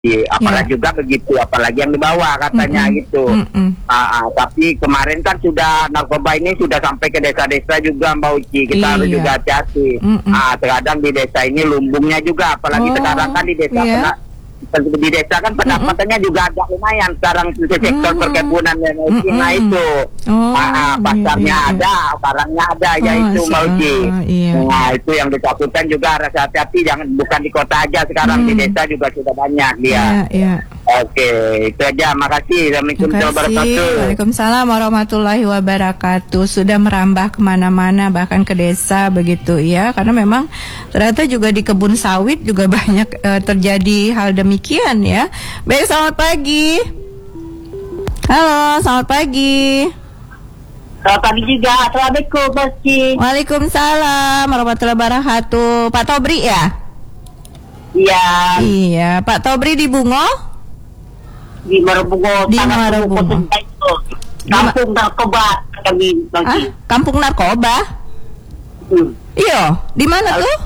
apalagi juga begitu, apalagi yang di bawah katanya gitu. Tapi kemarin kan sudah narkoba ini sudah sampai ke desa-desa juga Mbak Uci, kita harus juga hati-hati. Terkadang di desa ini lumbungnya juga, apalagi sekarang kan di desa kan pendapatannya juga agak lumayan sekarang di sektor perkebunan dan nah itu pasarnya ada, barangnya ada, yaitu Mbak Uci. Nah itu yang ditakutkan juga, harus hati-hati, jangan bukan di kota aja sekarang, di desa juga sudah banyak dia. Oke, itu aja. Makasih. Assalamualaikum warahmatullahi wabarakatuh. Waalaikumsalam warahmatullahi wabarakatuh. Sudah merambah kemana-mana, bahkan ke desa begitu ya. Karena memang ternyata juga di kebun sawit juga banyak terjadi hal demikian ya. Baik, selamat pagi. Halo, selamat pagi. Selamat pagi juga. Assalamualaikum, Basti. Waalaikumsalam warahmatullahi wabarakatuh. Pak Tobri ya? Iya. Iya, Pak Tobri di Bungo? Di Marabungo, di Marabungo. Kampung narkoba kami bagi. Kampung narkoba? Iya, di mana tuh?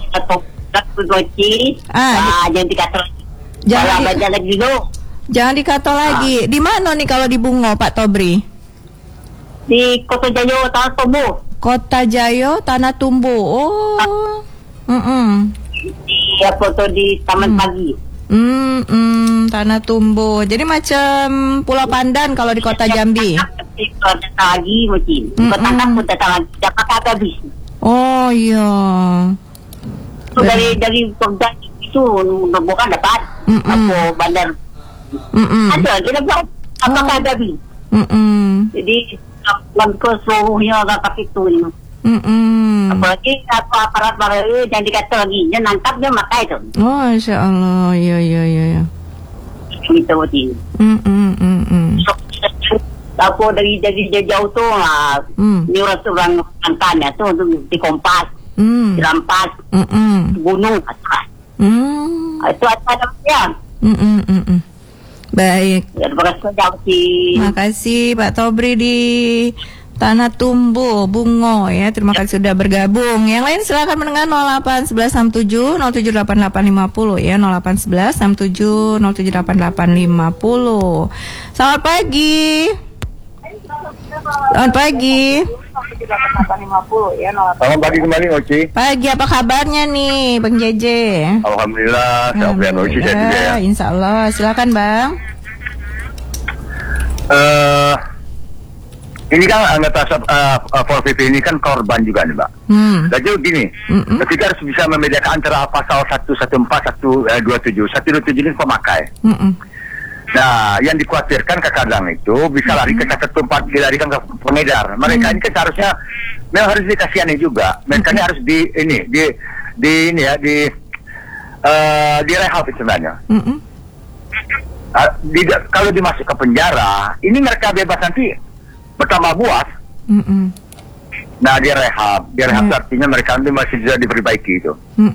Jangan dikata lagi dulu. Jangan dikata lagi. Di mana nih kalau di Bungo, Pak Tobri? Di Kota Jayo, Tanah Tumbuh. Kota Jayo, Tanah Tumbuh. Oh. Di foto di Taman Pagi. Tanah Tumbuh. Jadi macam Pulau Pandan kalau di Kota Jambi. Datang lagi mungkin. Kota kan pun datang lagi. Dapat habis. Oh iya. So, dari Pogja itu bukan dapat. Apa bandar. Ada kita buat apakah habis. Jadi langkah seluruhnya agak itu ni. Apalagi aparat baru yang dikata lagi dia nangkap dia makai tu. Oh, Masya Allah. Ya. Kita buatin. Aku dari jauh tu ni orang tanya tu di Kompas, dirampas, bunuh. Itu ada dia. Baik. Terima kasih Pak Tobri di Tanah Tumbuh, Bungo ya. Terima kasih sudah bergabung. Yang lain silakan mendengar 081167 078850 ya, 081167 078850. Selamat pagi. Selamat pagi. Selamat pagi kembali Oci. Pagi, apa kabarnya nih Bang Jeje? Alhamdulillah, sehat Oci saya juga ya. Insya Allah, silakan Bang. Ini kan anggota PP ini kan korban juga nih Mbak. Jadi begini, kita harus bisa membedakan antara pasal 114, 127. 127 ini pemakai. Nah, yang dikhawatirkan kadang itu bisa lari ke satu tempat, dilarikan ke pengedar. Mereka ini kan seharusnya memang harus dikasihani juga. Mereka ini harus di rehab sebenarnya. Kalau dimasuk ke penjara, ini mereka bebas nanti bertambah buas. Nah, dia rehab artinya mereka nanti masih bisa diperbaiki itu.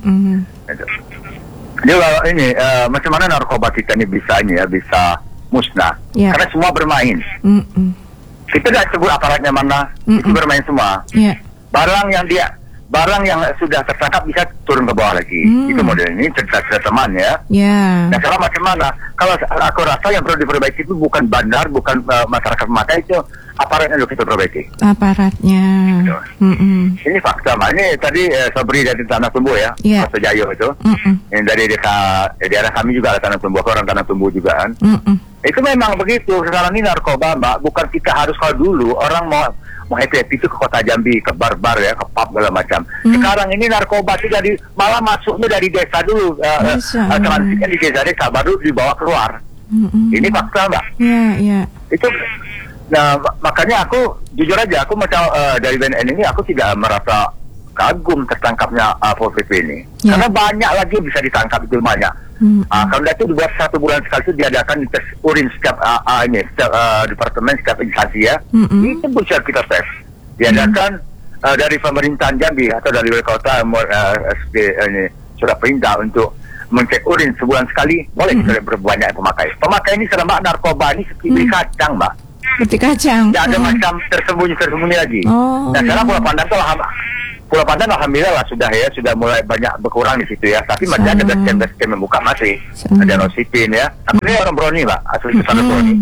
Jadi ini macam mana narkoba kita ini bisa musnah, karena semua bermain. Kita tidak sebut aparatnya mana, itu bermain semua. Barang yang sudah tertangkap bisa turun ke bawah lagi. Itu model ini cerita teman ya. Nah, sekarang macam mana? Kalau aku rasa yang perlu diperbaiki itu bukan bandar, bukan masyarakat mata, itu aparatnya dulu kita perbaiki. Aparatnya. Ini fakta, ini tadi Sabri dari Tanah Tumbuh ya, Kota Jayo itu. Yang dari daerah kami juga ada Tanah Tumbuh, orang Tanah Tumbuh juga kan. Itu memang begitu. Sekarang ini narkoba Mbak, bukan kita harus, kalau dulu orang mau happy itu ke Kota Jambi, ke bar-bar ya, ke pub segala macam. Sekarang ini narkoba itu malah masuknya dari desa dulu, transitnya di desa baru dibawa keluar. Ini fakta Mbak. Itu. Nah, makanya aku jujur aja, aku macam dari BNN ini aku tidak merasa kagum tertangkapnya PP ini, karena banyak lagi bisa ditangkap, itu banyak. Kalau itu dibuat 1 bulan sekali itu diadakan tes urin setiap departemen, setiap instansi ya. Itu bisa kita tes. Diadakan dari pemerintahan Jambi atau dari wali kota ini sudah perintah untuk mencek urin sebulan sekali, boleh kita berbanyak pemakai. Pemakai ini selama narkoba ini seperti kacang Mbak. Seperti kacang. Tidak ada macam tersembunyi lagi. Nah, sekarang Pulau Pandan itu Pulau Pandan alhamdulillah lah sudah mulai banyak berkurang di situ ya. Tapi masih ada base camp membuka masih. Ada Nosipin ya. Aku ini orang Broni Mbak, asli kesana Broni.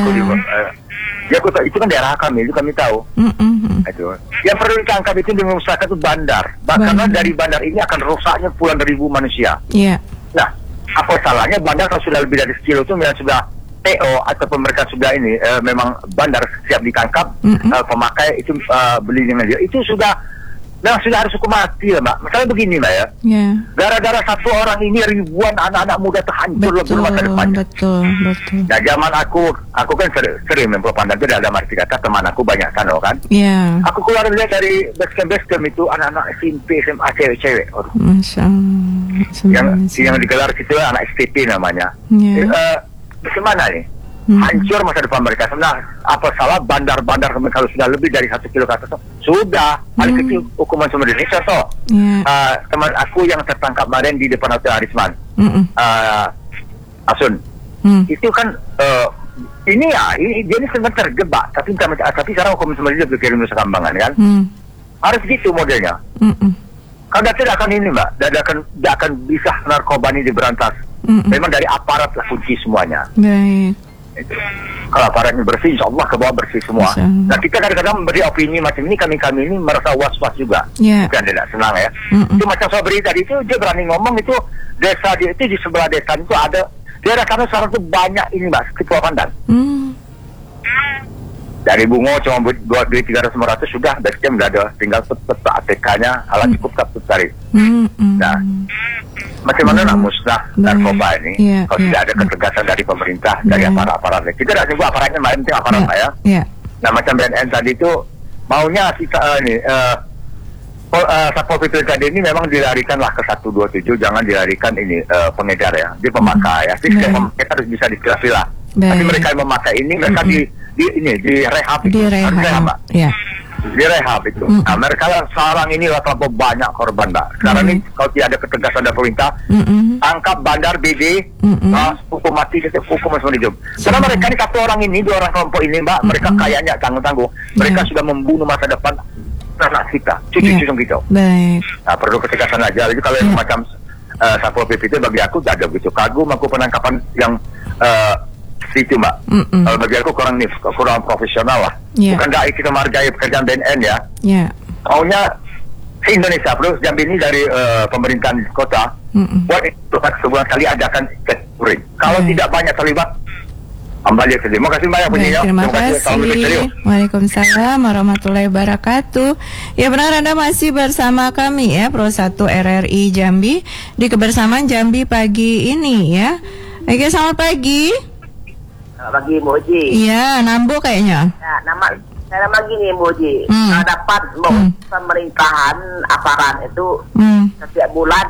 Itu kan daerah kami, itu kami tahu. Itu. Yang perlu ditangkap itu di masyarakat itu bandar. Karena dari bandar ini akan rusaknya puluhan ribu manusia. Nah, apa salahnya bandar kalau sudah lebih dari sekilo itu memang sudah TO ataupun mereka sudah ini memang bandar siap ditangkap, pemakai itu beli dengan dia. Itu sudah harus hukum mati ya Mbak. Masalahnya begini Mbak ya. Gara-gara satu orang ini ribuan anak-anak muda terhancur lebih masa depannya. Betul. Nah zaman aku kan sering mempropaganda itu ada arti kata teman aku banyak sana kan. Aku keluar lihat dari base camp itu anak-anak SMP, SMA, cewek-cewek. Masya Allah. Yang digelar situ anak STP namanya. Bagaimana nih? Hancur masa depan mereka. Sebenarnya apa salah bandar-bandar kalau sudah lebih dari 1 kilo ke atas sudah paling kecil hukuman seumur hidup. Contoh teman aku yang tertangkap kemarin di depan Hotel Arisman, Asun, itu kan ini dia ini sebenarnya terjebak, tapi sekarang hukuman seumur hidup dikirim Nusa Kambangan kan, harus gitu modelnya. Kalau tidak akan ini Mbak, tidak akan bisa narkoba ini diberantas. Memang dari aparat lah kunci semuanya. Itu. Kalau aparatnya bersih, insya Allah ke bawah bersih semua. Nah kita kadang-kadang memberi opini macam ini, kami ini merasa was-was juga, bukan tidak senang ya. Itu macam saya beri tadi itu dia berani ngomong itu desa dia itu di sebelah desa itu ada daerah sana sekarang itu banyak ini Mbak, Pulau Pandan. Dari Bungo cuma buat duit 300-500 sudah base camp sudah ada, tinggal peta ATK-nya alat cukup tak tarik. Nah, macam mana nak musnah narkoba ini kalau tidak ada ketegasan dari pemerintah, dari aparat-aparat. Kita tidak sebut aparatnya, main penting aparat ya. Nah macam BNN tadi itu maunya kita Satpol PP tadi ini memang dilarikanlah ke 127, jangan dilarikan ini pengedar ya, di pemakai ya. Jadi kita harus bisa diklasi lah. Tapi mereka yang memakai ini mereka di rehab itu. Di rehab itu. Nah, mereka sekarang ini terlalu banyak korban Mbak. Sekarang ini kalau tidak ada ketegasan dari pemerintah, tangkap bandar BD, hukum mati, hukum seumur hidup. Karena mereka ini satu orang ini, 2 orang kelompok ini Mbak, mereka kayaknya tanggung-tanggung. Mereka sudah membunuh masa depan anak kita, cucu-cucu kita. Nah, perlu ketegasan aja. Jadi kalau macam Satpol PP itu bagi aku tidak ada begitu. Kagum aku penangkapan yang itu Mbak. Kalau bagi aku kurang profesional lah. Bukan dai kita menghargai pekerjaan BNN ya. Maunya se-Indonesia terus Jambi ini dari pemerintahan kota buat itu sebulan kali adakan touring. Kalau tidak banyak terlibat, kembali ke terima kasih banyak punya. Terima kasih. Waalaikumsalam warahmatullahi wabarakatuh. Ya benar, Anda masih bersama kami ya Pro 1 RRI Jambi di kebersamaan Jambi pagi ini ya. Oke, selamat pagi. Selamat pagi Mbak Uji. Iya, Nambo kayaknya. Ya, saya nama gini Mbak Uji. Dapat pemerintahan aparat itu setiap bulan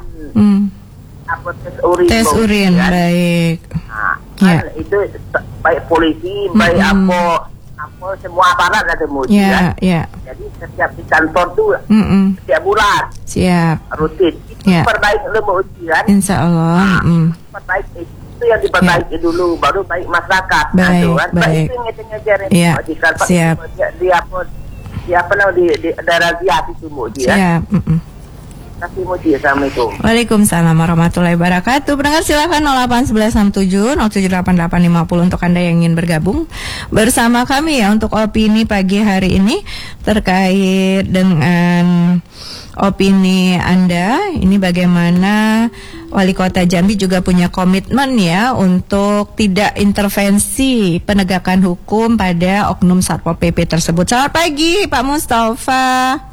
tes urin. Kan? Baik. Nah, kan itu baik polisi, baik apa semua aparat ada Mbak Uji kan. Jadi setiap di kantor tuh setiap bulan. Siap. Rutin. Perbaiki Mbak Uji kan. Insya Allah. Perbaiki itu yang diperbaiki dulu, baru baik masyarakat. Baik, kan? baik. Itu ngejar-ngejarin. Siap. Di daerah Ziat itu Muji ya. Siap. Terima kasih Muji. Assalamualaikum. Waalaikumsalam warahmatullahi wabarakatuh. Pendengar silakan 081167 078850 untuk Anda yang ingin bergabung bersama kami ya untuk opini pagi hari ini terkait dengan opini Anda. Ini bagaimana Wali Kota Jambi juga punya komitmen ya untuk tidak intervensi penegakan hukum pada oknum Satpol PP tersebut. Selamat pagi Pak Mustafa.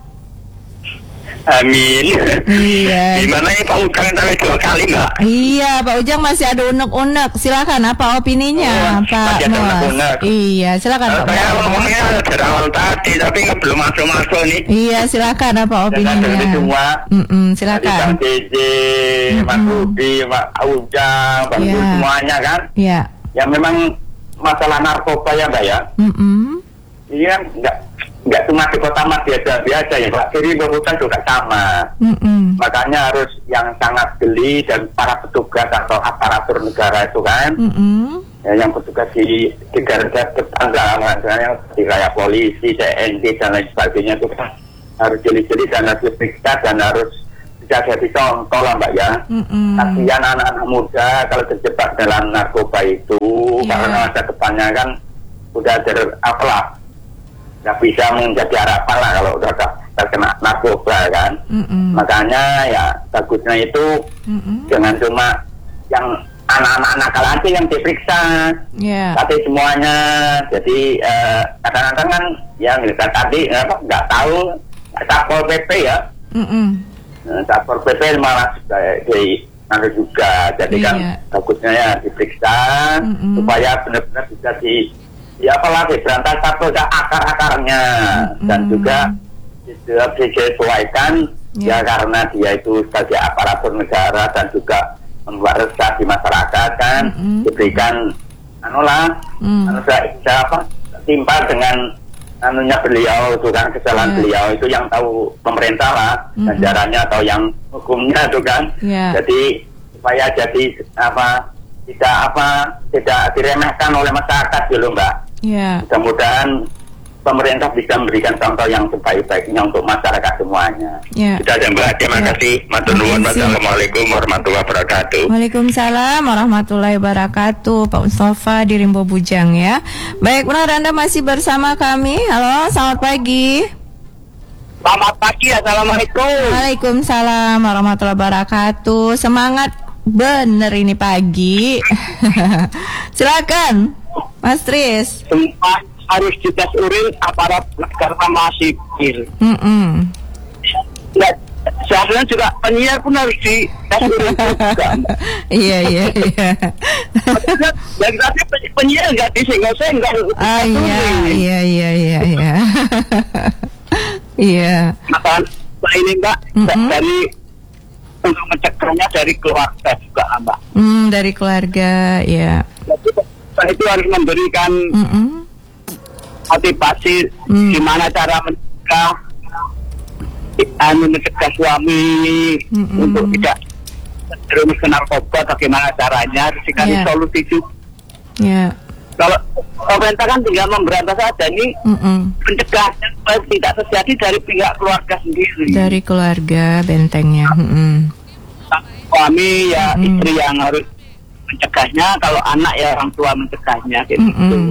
Amin. Iya. Gimana ya Pak Ujang sampai 2 kali Mbak? Iya, Pak Ujang masih ada unek-unek. Silakan apa opininya Pak Muas? Iya, silakan Pak. Saya ngomongnya dari awal tadi tapi belum masuk nih. Iya, silakan apa opininya? Semua. Silakan. Bang DJ, Mas Rudi, Pak Ujang, Bang semuanya kan? Iya. Ya memang masalah narkoba ya Mbak ya. Iya, enggak cuma di kota biasa ya Pak, jadi hutan juga sama. Makanya harus yang sangat geli dan para petugas atau aparatur negara itu kan, ya, yang petugas di garda tetangga, misalnya di kayak polisi, TNI dan lain sebagainya itu kan harus jeli-jeli dan harus diperiksa dan harus bisa jadi contoh lah Mbak ya. Kasihan anak-anak muda kalau terjebak dalam narkoba itu, karena masa depannya kan udah apalah, nggak bisa menjadi harapan lah kalau udah terkena narkoba kan. Makanya ya bagusnya itu jangan cuma yang anak-anak nakal aja yang diperiksa, tapi semuanya. Jadi kadang-kadang kan yang tadi nggak tahu Satpol PP ya. Satpol PP malah juga. Jadi kan bagusnya ya diperiksa supaya benar-benar bisa berantas satu akar-akarnya dan juga disesuaikan ya karena dia itu sebagai aparatur negara dan juga membuat resah di masyarakat kan, diberikan timpal dengan beliau itu kan, kesalahan beliau itu yang tahu pemerintah lah, ganjarannya atau yang hukumnya itu kan. Jadi supaya jadi tidak diremehkan oleh masyarakat dulu Mbak. Mudah-mudahan pemerintah bisa memberikan contoh yang sebaik-baiknya untuk masyarakat semuanya. Sudah ya Mbak, terima kasih. Matur nuwun. Wassalamualaikum warahmatullahi wabarakatuh. Waalaikumsalam warahmatullahi wabarakatuh. Pak Mustafa di Rimbo Bujang ya. Baik, benar Anda masih bersama kami. Halo, selamat pagi. Selamat pagi, assalamualaikum. Waalaikumsalam warahmatullahi wabarakatuh. Semangat bener ini pagi. Silakan, Mas Tris. Semua harus dites urin aparat karena masih sipil. Seharusnya juga penyiar pun harus dites urin juga. Iya. Yang tadi penyiar nggak disenggol-senggol. Iya. Iya. Maka ini Mbak, dari untuk mencegahnya dari keluarga juga Mbak. Dari keluarga, ya. Jadi itu harus memberikan motivasi gimana cara mencegah suami untuk tidak terus ke narkoba, bagaimana caranya, dikasih solusi juga. Kalau pemerintah kan tinggal memberantas saja, ini pencegahan supaya tidak terjadi dari pihak keluarga sendiri. Dari keluarga bentengnya. Suami ya istri yang harus mencegahnya, kalau anak ya orang tua mencegahnya gitu.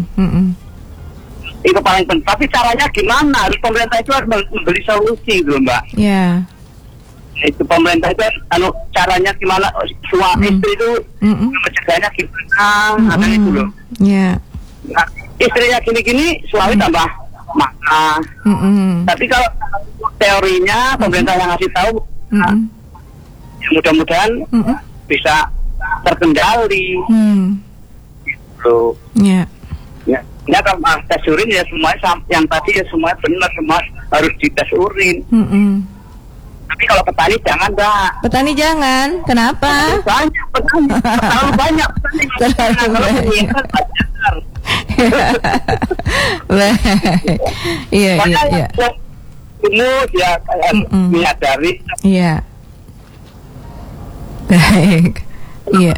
Itu paling penting. Tapi caranya gimana? Harus pemerintah itu harus memberi solusi gitu Mbak. Itu pemerintah itu caranya gimana? Suami istri itu mencegahnya gimana? Itu loh. Nah, istrinya gini-gini, suami tambah marah. Tapi kalau teorinya pemerintah yang ngasih tahu, mudah-mudahan bisa terkendali. Gitu. Ya kalau tes urin ya semua yang tadi ya semua benar, semua harus dites urin. Tapi kalau petani jangan Mbak. Petani jangan, kenapa? Terlalu banyak petani. Iya. Ini ya menyadari. Iya. Baik. Iya.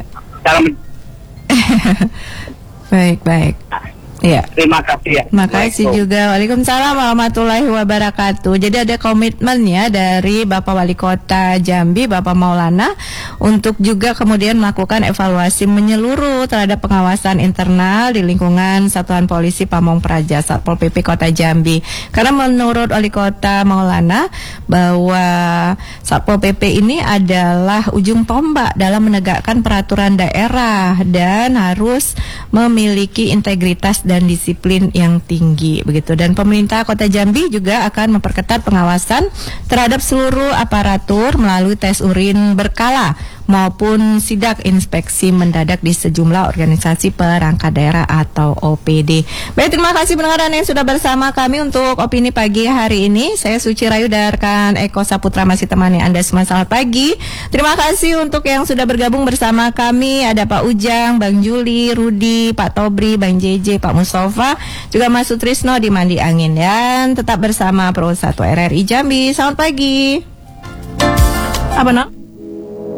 Baik. Iya. Terima kasih ya. Makasih juga. Waalaikumsalam warahmatullahi wabarakatuh. Jadi ada komitmen ya dari Bapak Wali Kota Jambi, Bapak Maulana, untuk juga kemudian melakukan evaluasi menyeluruh terhadap pengawasan internal di lingkungan Satuan Polisi Pamong Praja Satpol PP Kota Jambi. Karena menurut Wali Kota Maulana bahwa Satpol PP ini adalah ujung tombak dalam menegakkan peraturan daerah dan harus memiliki integritas dan disiplin yang tinggi begitu. Dan pemerintah Kota Jambi juga akan memperketat pengawasan terhadap seluruh aparatur melalui tes urin berkala maupun sidak inspeksi mendadak di sejumlah organisasi perangkat daerah atau OPD. Baik, terima kasih pendengar yang sudah bersama kami untuk opini pagi hari ini. Saya Suci Rayu dan rekan Eko Saputra masih temani Anda semua. Selamat pagi. Terima kasih untuk yang sudah bergabung bersama kami. Ada Pak Ujang, Bang Juli, Rudi, Pak Tobri, Bang JJ, Pak Mustafa, juga Mas Sutrisno di Mandi Angin. Dan tetap bersama Pro 1 RRI Jambi. Selamat pagi. Apa nak?